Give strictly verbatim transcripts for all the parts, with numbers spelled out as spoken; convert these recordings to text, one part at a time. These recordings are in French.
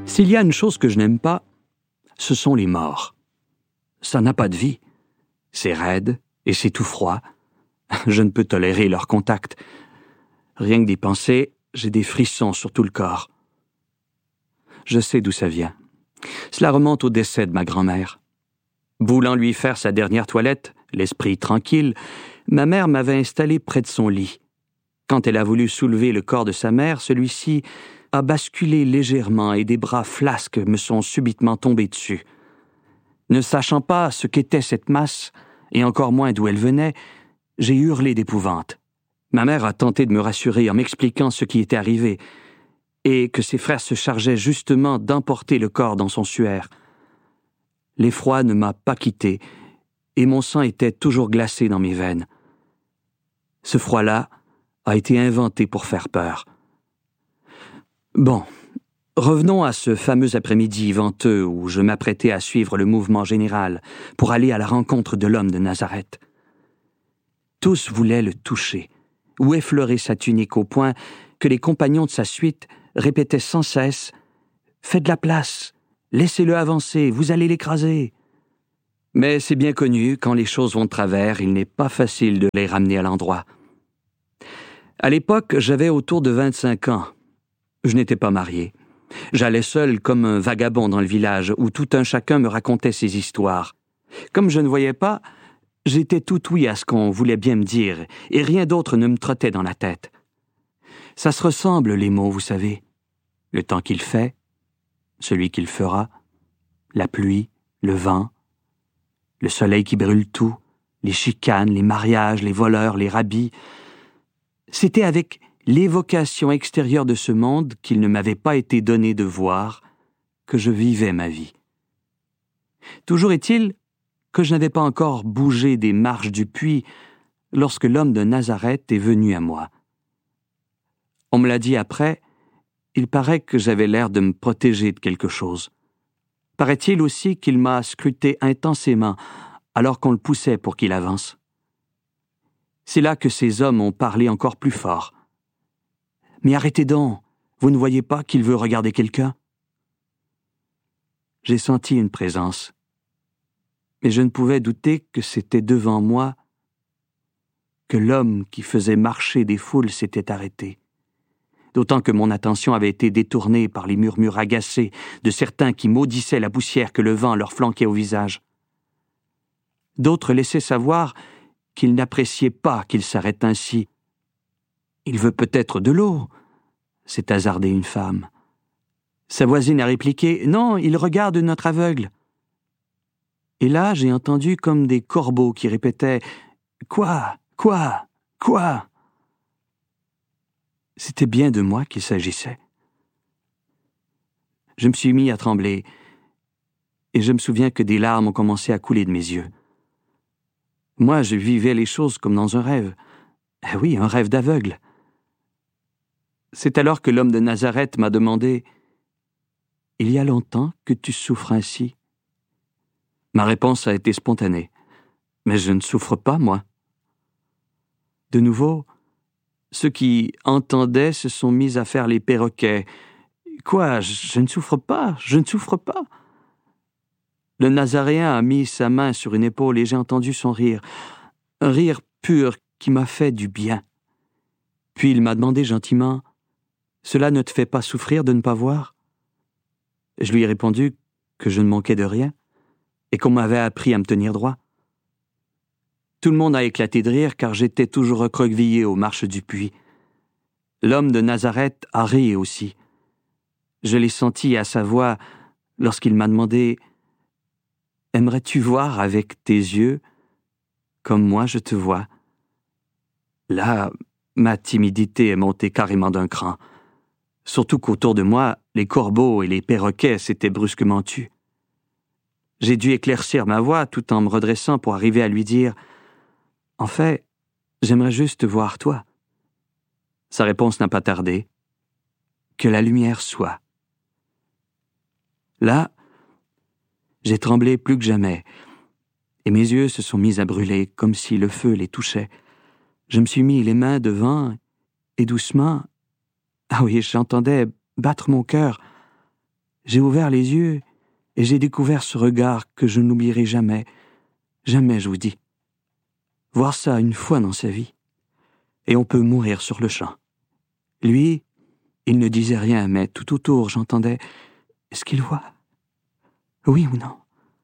S'il y a une chose que je n'aime pas, ce sont les morts. Ça n'a pas de vie. C'est raide et c'est tout froid. Je ne peux tolérer leur contact. Rien que d'y penser, j'ai des frissons sur tout le corps. Je sais d'où ça vient. Cela remonte au décès de ma grand-mère. Voulant lui faire sa dernière toilette, l'esprit tranquille, ma mère m'avait installé près de son lit. Quand elle a voulu soulever le corps de sa mère, celui-ci a basculé légèrement et des bras flasques me sont subitement tombés dessus. Ne sachant pas ce qu'était cette masse, et encore moins d'où elle venait, j'ai hurlé d'épouvante. Ma mère a tenté de me rassurer en m'expliquant ce qui était arrivé, et que ses frères se chargeaient justement d'emporter le corps dans son suaire. L'effroi ne m'a pas quitté, et mon sang était toujours glacé dans mes veines. Ce froid-là a été inventé pour faire peur. Bon, revenons à ce fameux après-midi venteux où je m'apprêtais à suivre le mouvement général pour aller à la rencontre de l'homme de Nazareth. Tous voulaient le toucher, ou effleurer sa tunique au point que les compagnons de sa suite répétaient sans cesse « Faites de la place, laissez-le avancer, vous allez l'écraser !» Mais c'est bien connu, quand les choses vont de travers, il n'est pas facile de les ramener à l'endroit. À l'époque, j'avais autour de vingt-cinq ans. Je n'étais pas marié. J'allais seul comme un vagabond dans le village où tout un chacun me racontait ses histoires. Comme je ne voyais pas, j'étais tout oui à ce qu'on voulait bien me dire et rien d'autre ne me trottait dans la tête. Ça se ressemble, les mots, vous savez. Le temps qu'il fait, celui qu'il fera, la pluie, le vent, le soleil qui brûle tout, les chicanes, les mariages, les voleurs, les rabbis. C'était avec l'évocation extérieure de ce monde qu'il ne m'avait pas été donné de voir que je vivais ma vie. Toujours est-il que je n'avais pas encore bougé des marches du puits lorsque l'homme de Nazareth est venu à moi. On me l'a dit après, il paraît que j'avais l'air de me protéger de quelque chose. Paraît-il aussi qu'il m'a scruté intensément alors qu'on le poussait pour qu'il avance. C'est là que ces hommes ont parlé encore plus fort. « Mais arrêtez donc, vous ne voyez pas qu'il veut regarder quelqu'un ?» J'ai senti une présence, mais je ne pouvais douter que c'était devant moi que l'homme qui faisait marcher des foules s'était arrêté, d'autant que mon attention avait été détournée par les murmures agacés de certains qui maudissaient la poussière que le vent leur flanquait au visage. D'autres laissaient savoir qu'ils n'appréciaient pas qu'il s'arrête ainsi. « Il veut peut-être de l'eau », s'est hasardée une femme. Sa voisine a répliqué « Non, il regarde notre aveugle ». Et là, j'ai entendu comme des corbeaux qui répétaient « Quoi ? Quoi ? Quoi ?» C'était bien de moi qu'il s'agissait. Je me suis mis à trembler, et je me souviens que des larmes ont commencé à couler de mes yeux. Moi, je vivais les choses comme dans un rêve. Eh oui, un rêve d'aveugle. C'est alors que l'homme de Nazareth m'a demandé « Il y a longtemps que tu souffres ainsi ?» Ma réponse a été spontanée. « Mais je ne souffre pas, moi. » De nouveau, ceux qui entendaient se sont mis à faire les perroquets. « Quoi, je ne souffre pas, je ne souffre pas. » Le Nazaréen a mis sa main sur une épaule et j'ai entendu son rire. Un rire pur qui m'a fait du bien. Puis il m'a demandé gentiment « Cela ne te fait pas souffrir de ne pas voir ?» Je lui ai répondu que je ne manquais de rien et qu'on m'avait appris à me tenir droit. Tout le monde a éclaté de rire car j'étais toujours recroquevillé aux marches du puits. L'homme de Nazareth a ri aussi. Je l'ai senti à sa voix lorsqu'il m'a demandé « Aimerais-tu voir avec tes yeux comme moi je te vois ?» Là, ma timidité est montée carrément d'un cran. Surtout qu'autour de moi, les corbeaux et les perroquets s'étaient brusquement tus. J'ai dû éclaircir ma voix tout en me redressant pour arriver à lui dire « En fait, j'aimerais juste te voir toi. » Sa réponse n'a pas tardé. « Que la lumière soit. » Là, j'ai tremblé plus que jamais, et mes yeux se sont mis à brûler comme si le feu les touchait. Je me suis mis les mains devant, et doucement, ah oui, j'entendais battre mon cœur. J'ai ouvert les yeux et j'ai découvert ce regard que je n'oublierai jamais, jamais, je vous dis. Voir ça une fois dans sa vie, et on peut mourir sur le champ. Lui, il ne disait rien, mais tout autour, j'entendais « Est-ce qu'il voit? Oui ou non ?»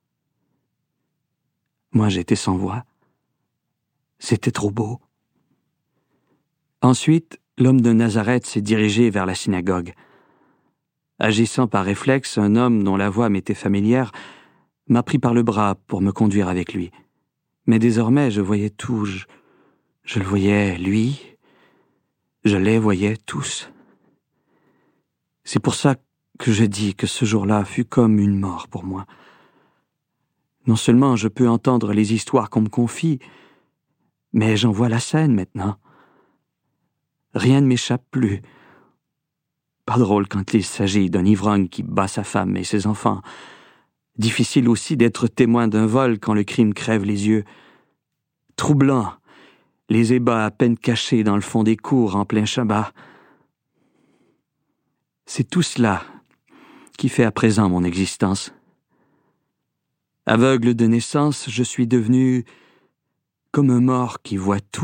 Moi, j'étais sans voix. C'était trop beau. Ensuite, l'homme de Nazareth s'est dirigé vers la synagogue. Agissant par réflexe, un homme dont la voix m'était familière m'a pris par le bras pour me conduire avec lui. Mais désormais, je voyais tout. Je, je le voyais, lui. Je les voyais tous. C'est pour ça que je dis que ce jour-là fut comme une mort pour moi. Non seulement je peux entendre les histoires qu'on me confie, mais j'en vois la scène maintenant. Rien ne m'échappe plus. Pas drôle quand il s'agit d'un ivrogne qui bat sa femme et ses enfants. Difficile aussi d'être témoin d'un vol quand le crime crève les yeux. Troublant, les ébats à peine cachés dans le fond des cours en plein Shabbat. C'est tout cela qui fait à présent mon existence. Aveugle de naissance, je suis devenu comme un mort qui voit tout.